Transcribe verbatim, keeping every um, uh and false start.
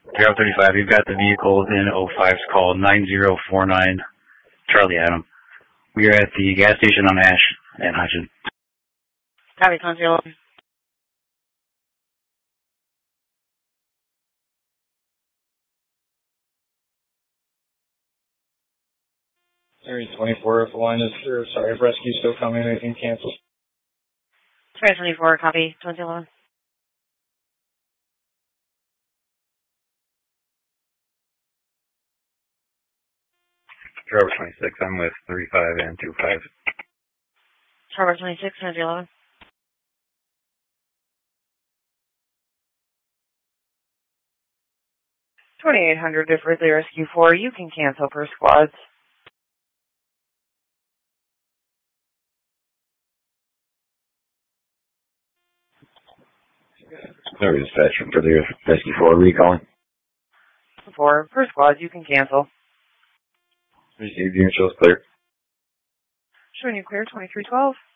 Zero thirty-five, you've got the vehicles in oh five's call nine zero four nine, Charlie Adam. We are at the gas station on Ash and Hutchin. Copy, one zero. Area twenty-four, if the line is clear, sorry, if rescue's still coming, anything cancel. Area twenty-four, copy, one zero. Traverse twenty-six, I'm with three five and two five. Traverse twenty-six, one zero. twenty-eight hundred if Ridley Rescue four, you can cancel per squads. Sorry, dispatch from Ridley Rescue four, recalling. four, per squad, you can cancel. Received, unit shows clear. Showing you clear, twenty-three twelve.